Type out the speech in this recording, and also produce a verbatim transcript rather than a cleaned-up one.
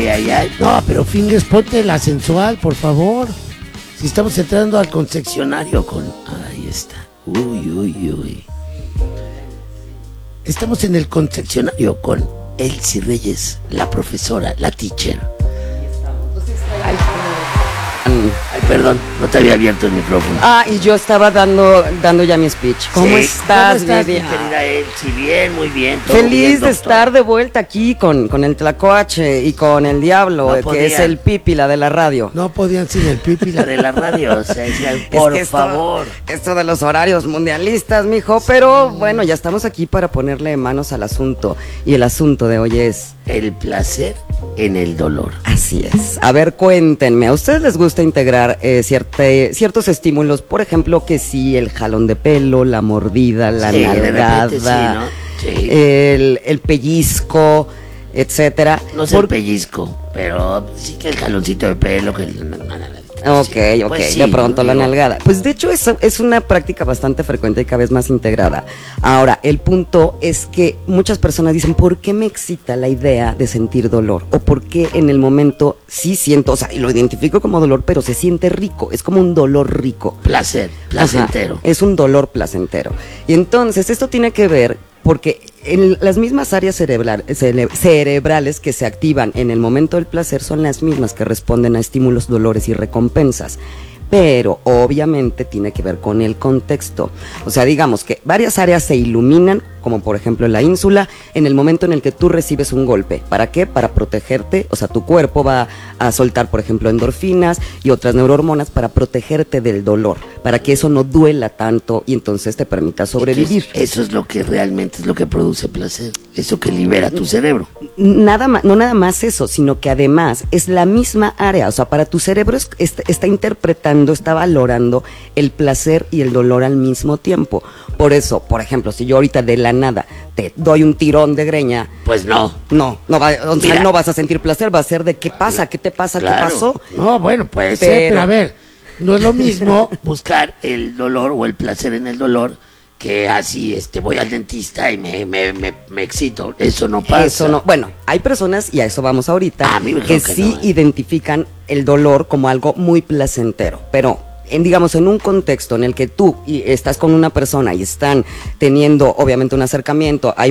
ay, ay. No, pero Fingers, ponte la sensual, por favor. Si estamos entrando al concesionario con... Ahí está. Uy, uy, uy. Estamos en el concesionario con Elsie Reyes, la profesora, la teacher. Ay, ay, perdón, no te había abierto el micrófono. Ah, y yo estaba dando dando ya mi speech. ¿Cómo Sí, estás, ¿Cómo estás, mi Lidia? querida Elsie? Bien, muy bien. todo Feliz bien, de doctor. estar de vuelta aquí con, con el Tlacoache y con el Diablo, No eh, podía. que es el pípila de la radio. No podían sin el pipi, la de la radio. O sea, decían, por Es que esto- favor. Esto de los horarios mundialistas, mijo, pero bueno, ya estamos aquí para ponerle manos al asunto. Y el asunto de hoy es... El placer en el dolor. Así es. A ver, cuéntenme, ¿a ustedes les gusta integrar eh, cierte- ciertos estímulos? Por ejemplo, que sí, el jalón de pelo, la mordida, la Sí, de repente nalgada, sí, ¿no? Sí. el, el pellizco, etcétera. No sé el Por- pellizco, pero sí que el jaloncito de pelo, que el... Ok, sí, ok, pues sí, de pronto la digo, nalgada. Pues de hecho es, es una práctica bastante frecuente y cada vez más integrada. Ahora, el punto es que muchas personas dicen, ¿por qué me excita la idea de sentir dolor? O ¿por qué en el momento sí siento, o sea, y lo identifico como dolor, pero se siente rico, es como un dolor rico. Placer, placentero. Ajá, es un dolor placentero. Y entonces esto tiene que ver porque en las mismas áreas cerebral- cere- cerebrales que se activan en el momento del placer son las mismas que responden a estímulos, dolores y recompensas. Pero obviamente tiene que ver con el contexto. O sea, digamos que varias áreas se iluminan, como por ejemplo la ínsula, en el momento en el que tú recibes un golpe. ¿Para qué? Para protegerte. O sea, tu cuerpo va a soltar, por ejemplo, endorfinas y otras neurohormonas para protegerte del dolor, para que eso no duela tanto y entonces te permita sobrevivir. Entonces, eso es lo que realmente es lo que produce placer. Eso que libera tu cerebro. Nada más, no nada más eso, sino que además es la misma área, o sea, para tu cerebro es- está, está interpretando, está valorando el placer y el dolor al mismo tiempo. Por eso, por ejemplo, si yo ahorita de la nada te doy un tirón de greña, Pues no. no, no, va, o sea, Mira. no vas a sentir placer, va a ser de qué pasa, qué te pasa, Claro. qué pasó. No, bueno, puede ser, Pero- pero a ver, no es lo mismo buscar el dolor o el placer en el dolor que así, este, voy al dentista y me, me, me, me excito. Eso no pasa. Eso no, bueno, hay personas, y a eso vamos ahorita, A mí me que dijeron que sí no, ¿eh? identifican el dolor como algo muy placentero, pero en, digamos, en un contexto en el que tú y estás con una persona y están teniendo obviamente un acercamiento, hay